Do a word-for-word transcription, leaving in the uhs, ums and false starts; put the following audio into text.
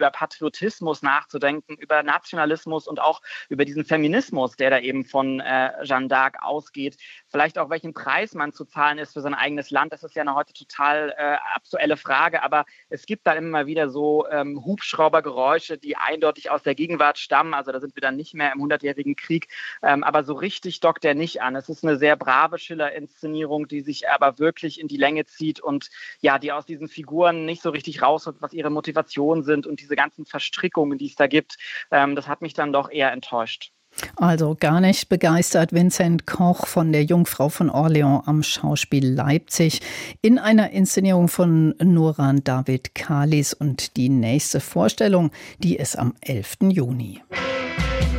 über Patriotismus nachzudenken, über Nationalismus und auch über diesen Feminismus, der da eben von äh, Jeanne d'Arc ausgeht. Vielleicht auch, welchen Preis man zu zahlen ist für sein eigenes Land. Das ist ja eine heute total äh, aktuelle Frage, aber es gibt da immer wieder so ähm, Hubschraubergeräusche, die eindeutig aus der Gegenwart stammen. Also da sind wir dann nicht mehr im hundertjährigen Krieg, ähm, aber so richtig dockt er nicht an. Es ist eine sehr brave Schiller-Inszenierung, die sich aber wirklich in die Länge zieht und ja, die aus diesen Figuren nicht so richtig rausholt, was ihre Motivationen sind und diese ganzen Verstrickungen, die es da gibt. Ähm, das hat mich dann doch eher enttäuscht. Also gar nicht begeistert Vincent Koch von der Jungfrau von Orleans am Schauspiel Leipzig in einer Inszenierung von Nuran David Khalis. Und die nächste Vorstellung, die ist am elften Juni.